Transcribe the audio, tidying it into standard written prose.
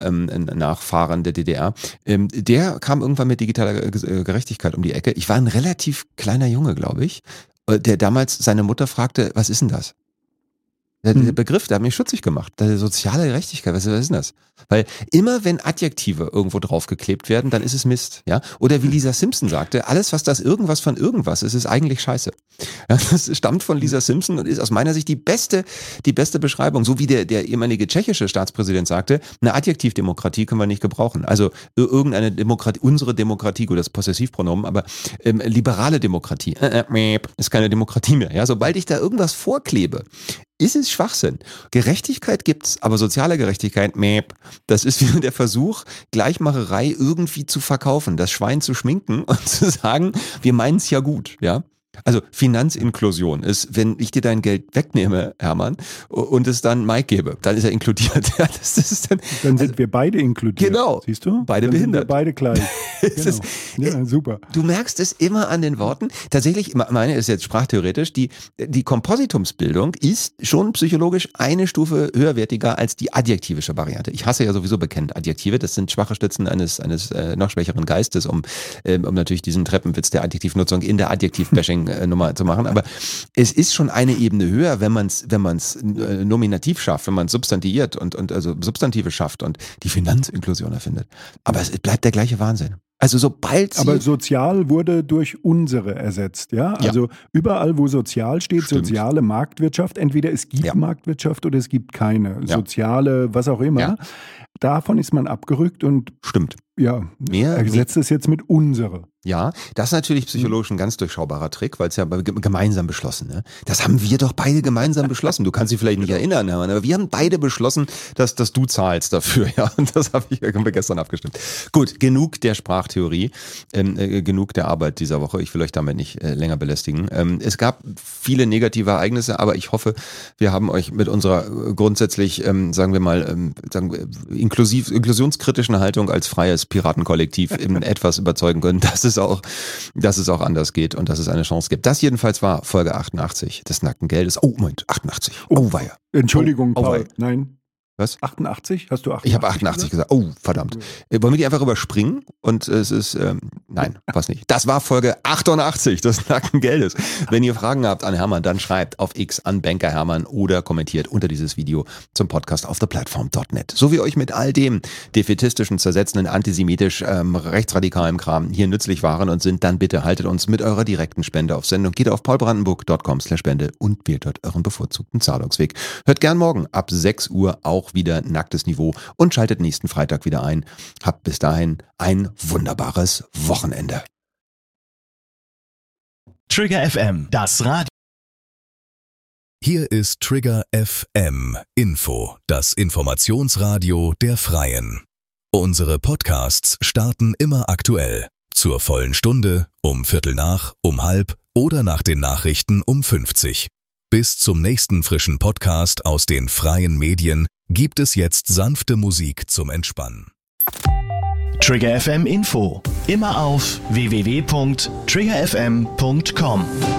Nachfahren der DDR, der kam irgendwann mit digitaler Gerechtigkeit um die Ecke. Ich war ein relativ kleiner Junge, glaube ich, der damals seine Mutter fragte, was ist denn das? Der Begriff, der hat mich schutzig gemacht. Die soziale Gerechtigkeit, was ist denn das? Weil immer wenn Adjektive irgendwo draufgeklebt werden, dann ist es Mist, ja? Oder wie Lisa Simpson sagte, alles was das irgendwas von irgendwas ist eigentlich scheiße. Ja, das stammt von Lisa Simpson und ist aus meiner Sicht die beste Beschreibung. So wie der ehemalige tschechische Staatspräsident sagte, eine Adjektivdemokratie können wir nicht gebrauchen. Also irgendeine Demokratie, unsere Demokratie, gut, das Possessivpronomen, aber liberale Demokratie ist keine Demokratie mehr. Ja, sobald ich da irgendwas vorklebe, ist es Schwachsinn. Gerechtigkeit gibt's, aber soziale Gerechtigkeit, das ist wieder der Versuch, Gleichmacherei irgendwie zu verkaufen, das Schwein zu schminken und zu sagen, wir meinen's ja gut, ja. Also Finanzinklusion ist, wenn ich dir dein Geld wegnehme, Hermann, und es dann Mike gebe, dann ist er inkludiert. Ja, das ist dann sind wir beide inkludiert. Genau. Siehst du? Beide dann behindert. Sind wir beide gleich. Genau. Ja, super. Du merkst es immer an den Worten. Tatsächlich, meine ist jetzt sprachtheoretisch, die Kompositumsbildung ist schon psychologisch eine Stufe höherwertiger als die adjektivische Variante. Ich hasse ja sowieso bekannt Adjektive. Das sind schwache Stützen eines noch schwächeren Geistes, um natürlich diesen Treppenwitz der Adjektivnutzung in der Adjektiv-Bashing Nummer zu machen, aber es ist schon eine Ebene höher, wenn man es nominativ schafft, wenn man es substantiiert und also Substantive schafft und die Finanzinklusion erfindet. Aber es bleibt der gleiche Wahnsinn. Also sobald Aber sozial wurde durch unsere ersetzt, ja? Also überall, wo sozial steht, Stimmt. soziale Marktwirtschaft, entweder es gibt Marktwirtschaft oder es gibt keine. Soziale, was auch immer. Ja. Davon ist man abgerückt und Stimmt. ersetzt es jetzt mit unsere. Ja, das ist natürlich psychologisch ein ganz durchschaubarer Trick, weil es ja gemeinsam beschlossen, ne? Das haben wir doch beide gemeinsam beschlossen. Du kannst dich vielleicht nicht erinnern, Hermann, aber wir haben beide beschlossen, dass du zahlst dafür, ja. Und das haben wir gestern abgestimmt. Gut, genug der Sprachtheorie, genug der Arbeit dieser Woche. Ich will euch damit nicht länger belästigen. Es gab viele negative Ereignisse, aber ich hoffe, wir haben euch mit unserer grundsätzlich, sagen wir mal, inklusionskritischen Haltung als freies Piratenkollektiv in etwas überzeugen können, dass es auch anders geht und dass es eine Chance gibt. Das jedenfalls war Folge 88 des Nackten Geldes. Oh, Moment, 88. Oh, weia. Entschuldigung, Paul. Paul. Nein. Was? 88? Hast du 88? Ich habe 88 gesagt. Oh, verdammt. Wollen wir die einfach überspringen? Und es ist, nein, was nicht. Das war Folge 88 des Nackten Geldes. Wenn ihr Fragen habt an Hermann, dann schreibt auf X an Banker Hermann oder kommentiert unter dieses Video zum Podcast auf theplatform.net. So wie euch mit all dem defätistischen, zersetzenden, antisemitisch, rechtsradikalen Kram hier nützlich waren und sind, dann bitte haltet uns mit eurer direkten Spende auf Sendung. Geht auf paulbrandenburg.com/spende und wählt dort euren bevorzugten Zahlungsweg. Hört gern morgen ab 6 Uhr auch wieder Nacktes Niveau und schaltet nächsten Freitag wieder ein. Habt bis dahin ein wunderbares Wochenende. Trigger FM, das Radio. Hier ist Trigger FM Info, das Informationsradio der Freien. Unsere Podcasts starten immer aktuell. Zur vollen Stunde, um 15:45, um 16:30 oder nach den Nachrichten um 50. Bis zum nächsten frischen Podcast aus den freien Medien gibt es jetzt sanfte Musik zum Entspannen. Trigger FM Info. Immer auf www.triggerfm.com.